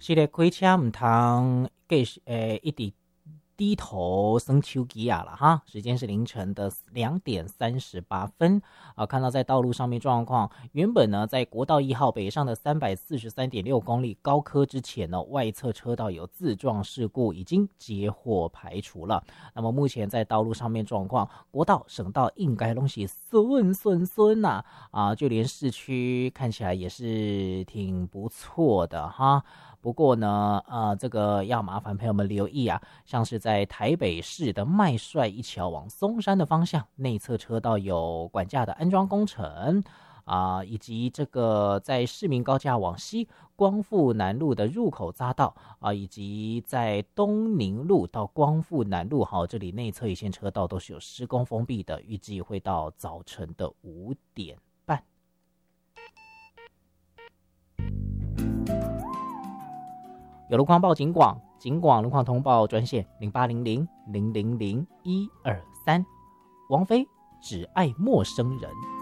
是咧，开车唔通继续一直低头耍手机啊了哈。时间是凌晨的2:38啊。看到在道路上面状况，原本呢在国道1号北上的343.6公里高科之前呢，外侧车道有自撞事故，已经接获排除了。那么目前在道路上面状况，国道、省道应该东西顺呐啊，就连市区看起来也是挺不错的哈。不过呢，这个要麻烦朋友们留意啊，像是在台北市的麦帅一桥往松山的方向，内侧车道有管架的安装工程啊，以及这个在市民高架往西光复南路的入口匝道啊，以及在东宁路到光复南路，好，这里内侧一线车道都是有施工封闭的，预计会到早晨的5:30。有路况报警广，警广路况通报专线0800000123。王菲只爱陌生人。